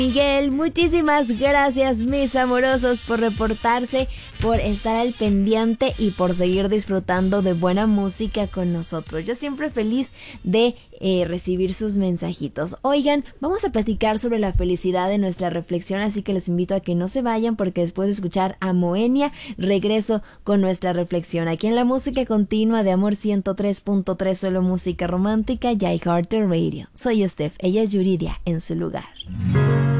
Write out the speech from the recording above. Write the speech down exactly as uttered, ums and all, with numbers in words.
Miguel, muchísimas gracias, mis amorosos, por reportarse, por estar al pendiente y por seguir disfrutando de buena música con nosotros. Yo siempre feliz de eh, recibir sus mensajitos. Oigan, vamos a platicar sobre la felicidad de nuestra reflexión, así que les invito a que no se vayan, porque después de escuchar a Moenia, regreso con nuestra reflexión aquí en la música continua de Amor ciento tres punto tres, solo música romántica, y iHeart Radio. Soy Steph, ella es Yuridia, en su lugar.